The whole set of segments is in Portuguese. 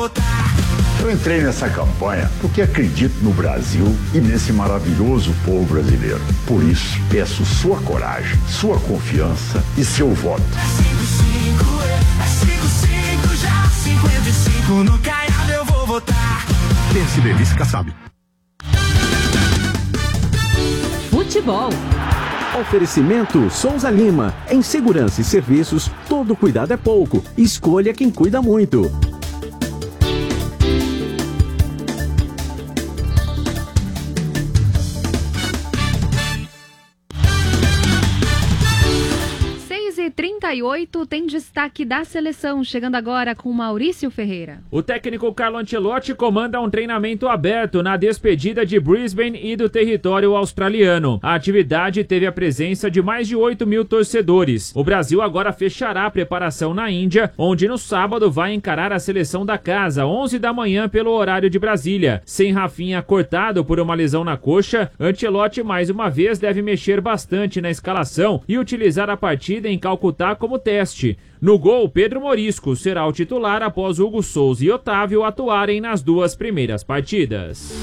votar. Eu entrei nessa campanha porque acredito no Brasil e nesse maravilhoso povo brasileiro. Por isso, peço sua coragem, sua confiança e seu voto. É 55 já, 55 no Caiado eu vou votar. PSB Vice Kassab. Futebol. Oferecimento Souza Lima. Em segurança e serviços, todo cuidado é pouco. Escolha quem cuida muito. e 38 tem destaque da seleção, chegando agora com Maurício Ferreira. O técnico Carlo Ancelotti comanda um treinamento aberto na despedida de Brisbane e do território australiano. A atividade teve a presença de mais de 8 mil torcedores. O Brasil agora fechará a preparação na Índia, onde no sábado vai encarar a seleção da casa, 11 da manhã pelo horário de Brasília. Sem Rafinha cortado por uma lesão na coxa, Ancelotti mais uma vez deve mexer bastante na escalação e utilizar a partida em Calcutá como teste. No gol, Pedro Morisco será o titular após Hugo Souza e Otávio atuarem nas duas primeiras partidas.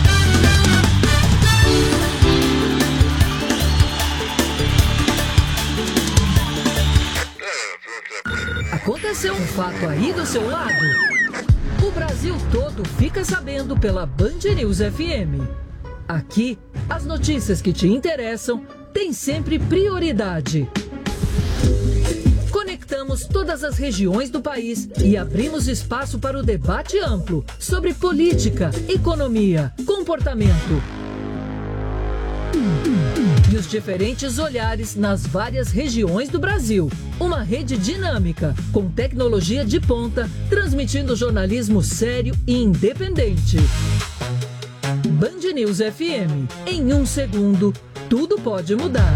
Aconteceu um fato aí do seu lado? O Brasil todo fica sabendo pela Band News FM. Aqui, as notícias que te interessam têm sempre prioridade. Conectamos todas as regiões do país e abrimos espaço para o debate amplo sobre política, economia, comportamento e os diferentes olhares nas várias regiões do Brasil. Uma rede dinâmica, com tecnologia de ponta, transmitindo jornalismo sério e independente. Band News FM. Em 1 segundo, tudo pode mudar.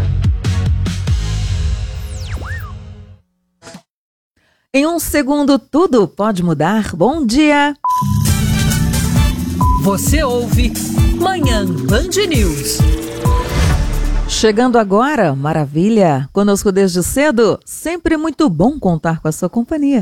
Em 1 segundo, tudo pode mudar. Bom dia! Você ouve Manhã Band News. Chegando agora, maravilha! Conosco desde cedo, sempre muito bom contar com a sua companhia.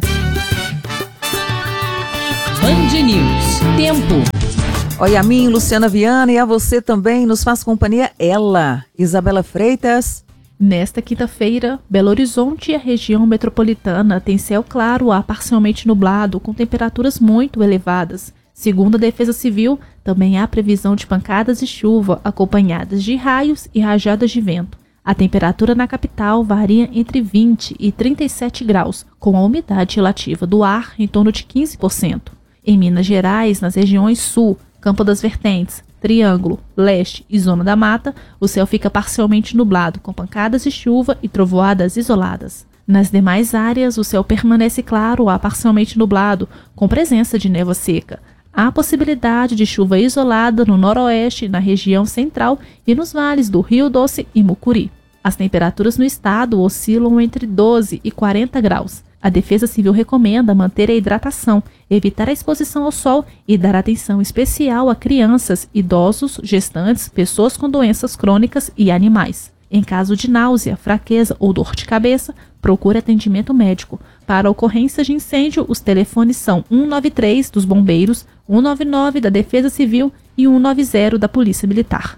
Band News, tempo. Oi, a mim, Luciana Viana, e a você também nos faz companhia ela, Isabela Freitas. Nesta quinta-feira, Belo Horizonte e a região metropolitana têm céu claro a parcialmente nublado, com temperaturas muito elevadas. Segundo a Defesa Civil, também há previsão de pancadas de chuva, acompanhadas de raios e rajadas de vento. A temperatura na capital varia entre 20 e 37 graus, com a umidade relativa do ar em torno de 15%. Em Minas Gerais, nas regiões sul, Campo das Vertentes, Triângulo, Leste e Zona da Mata, o céu fica parcialmente nublado, com pancadas de chuva e trovoadas isoladas. Nas demais áreas, o céu permanece claro a parcialmente nublado, com presença de névoa seca. Há possibilidade de chuva isolada no noroeste, na região central e nos vales do Rio Doce e Mucuri. As temperaturas no estado oscilam entre 12 e 40 graus. A Defesa Civil recomenda manter a hidratação, evitar a exposição ao sol e dar atenção especial a crianças, idosos, gestantes, pessoas com doenças crônicas e animais. Em caso de náusea, fraqueza ou dor de cabeça, procure atendimento médico. Para ocorrência de incêndio, os telefones são 193 dos bombeiros, 199 da Defesa Civil e 190 da Polícia Militar.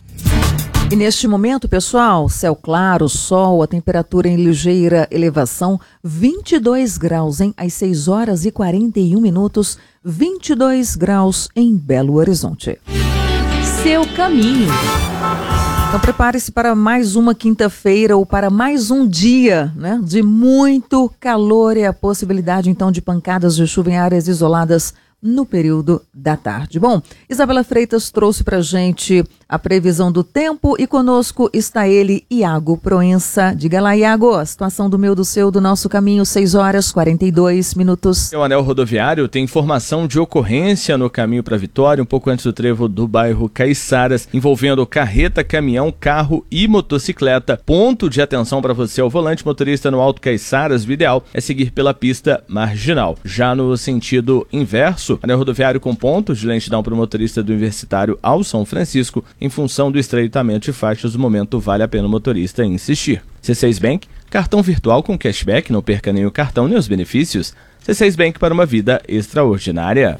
E neste momento, pessoal, céu claro, sol, a temperatura em ligeira elevação, 22 graus, hein? Às 6 horas e 41 minutos, 22 graus em Belo Horizonte. Seu caminho. Então prepare-se para mais uma quinta-feira ou para mais um dia, né, de muito calor e a possibilidade então de pancadas de chuva em áreas isoladas no período da tarde. Bom, Isabela Freitas trouxe pra gente a previsão do tempo e conosco está ele, Iago Proença. Diga lá, Iago, a situação do meu, do seu, do nosso caminho, 6 horas 42 minutos. O anel rodoviário tem informação de ocorrência no caminho para Vitória, um pouco antes do trevo do bairro Caiçaras, envolvendo carreta, caminhão, carro e motocicleta. Ponto de atenção para você ao volante, motorista no Alto Caiçaras, o ideal é seguir pela pista marginal. Já no sentido inverso, anel rodoviário com pontos de lentidão para o motorista do Universitário ao São Francisco, em função do estreitamento de faixas, no momento vale a pena o motorista insistir. C6 Bank, cartão virtual com cashback, não perca nem o cartão nem os benefícios. C6 Bank, para uma vida extraordinária.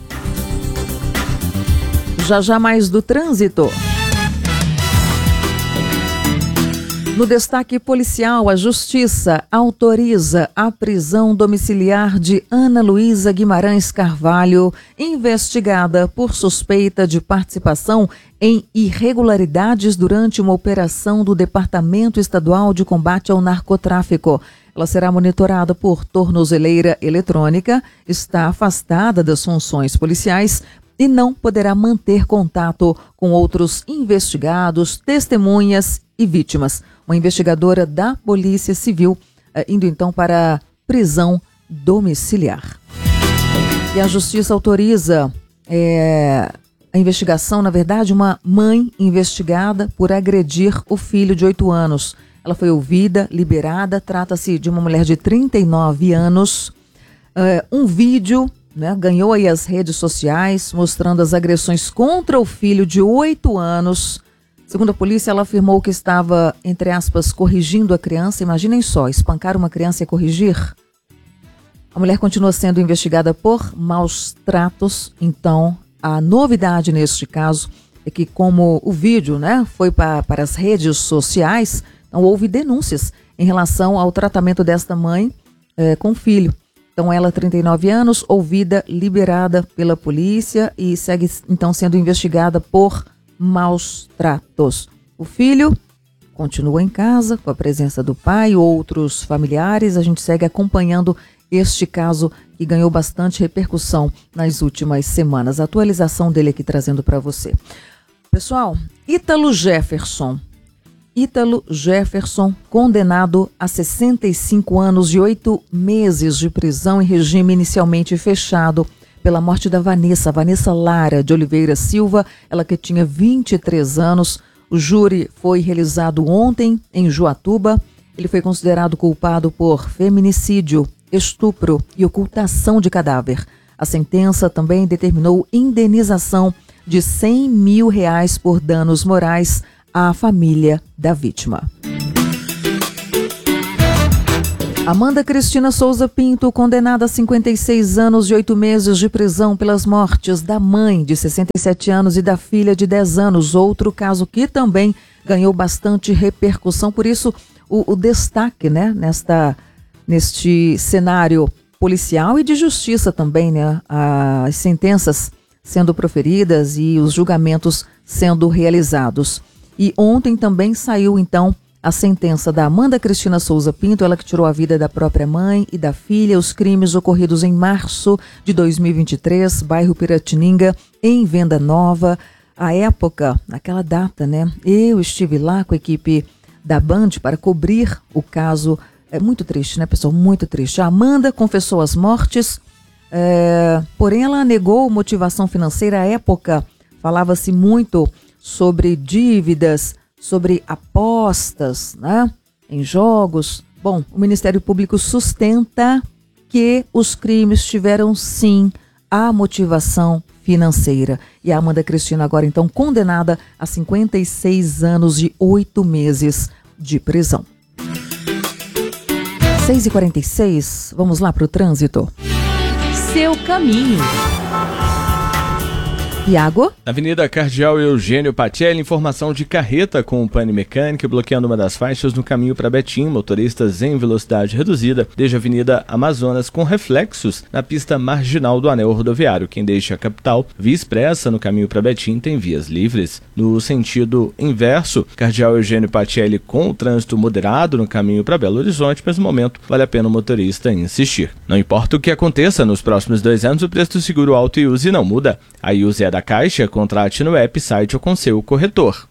Já mais do trânsito. No destaque policial, a Justiça autoriza a prisão domiciliar de Ana Luísa Guimarães Carvalho, investigada por suspeita de participação em irregularidades durante uma operação do Departamento Estadual de Combate ao Narcotráfico. Ela será monitorada por tornozeleira eletrônica, está afastada das funções policiais e não poderá manter contato com outros investigados, testemunhas e vítimas. Uma investigadora da Polícia Civil indo então para prisão domiciliar. E a Justiça autoriza a investigação, na verdade, uma mãe investigada por agredir o filho de 8 anos. Ela foi ouvida, liberada, trata-se de uma mulher de 39 anos. Um vídeo, né, ganhou aí as redes sociais, mostrando as agressões contra o filho de 8 anos. Segundo a polícia, ela afirmou que estava, entre aspas, corrigindo a criança. Imaginem só, espancar uma criança e corrigir. A mulher continua sendo investigada por maus tratos. Então, a novidade neste caso é que, como o vídeo, né, foi para as redes sociais, então houve denúncias em relação ao tratamento desta mãe com o filho. Então, ela, 39 anos, ouvida, liberada pela polícia e segue, então, sendo investigada por maus tratos. O filho continua em casa, com a presença do pai e outros familiares. A gente segue acompanhando este caso que ganhou bastante repercussão nas últimas semanas. A atualização dele aqui trazendo para você. Pessoal, Ítalo Jefferson, condenado a 65 anos e 8 meses de prisão em regime inicialmente fechado pela morte da Vanessa Lara de Oliveira Silva, ela que tinha 23 anos. O júri foi realizado ontem em Juatuba. Ele foi considerado culpado por feminicídio, estupro e ocultação de cadáver. A sentença também determinou indenização de R$100 mil por danos morais à família da vítima. Amanda Cristina Souza Pinto, condenada a 56 anos e 8 meses de prisão pelas mortes da mãe de 67 anos e da filha de 10 anos. Outro caso que também ganhou bastante repercussão, por isso o destaque, né, neste cenário policial e de justiça também, né, as sentenças sendo proferidas e os julgamentos sendo realizados. E ontem também saiu, então, a sentença da Amanda Cristina Souza Pinto, ela que tirou a vida da própria mãe e da filha, os crimes ocorridos em março de 2023, bairro Piratininga, em Venda Nova. À época, naquela data, né, eu estive lá com a equipe da Band para cobrir o caso. É muito triste, né, pessoal? Muito triste. A Amanda confessou as mortes, porém ela negou motivação financeira. À época, falava-se muito sobre dívidas, sobre apostas, né, em jogos. Bom, o Ministério Público sustenta que os crimes tiveram, sim, a motivação financeira. E a Amanda Cristina agora, então, condenada a 56 anos e 8 meses de prisão. 6h46, vamos lá para o trânsito. Seu caminho. Iago? Na Avenida Cardeal Eugênio Patielli, informação de carreta com pane mecânico bloqueando uma das faixas no caminho para Betim. Motoristas em velocidade reduzida desde a Avenida Amazonas com reflexos na pista marginal do anel rodoviário. Quem deixa a capital, via expressa no caminho para Betim, tem vias livres. No sentido inverso, Cardeal Eugênio Patielli com o trânsito moderado no caminho para Belo Horizonte, mas no momento vale a pena o motorista insistir. Não importa o que aconteça nos próximos 2 anos, o preço do seguro auto Iuse não muda. A Iuse é da Caixa, contrate no app, site ou com seu corretor.